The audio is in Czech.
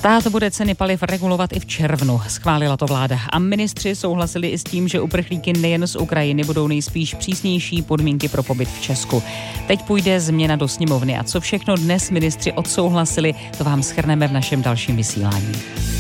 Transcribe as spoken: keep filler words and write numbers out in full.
Stát bude ceny paliv regulovat i v červnu. Schválila to vláda a ministři souhlasili i s tím, že uprchlíky nejen z Ukrajiny budou nejspíš přísnější podmínky pro pobyt v Česku. Teď půjde změna do sněmovny a co všechno dnes ministři odsouhlasili, to vám shrneme v našem dalším vysílání.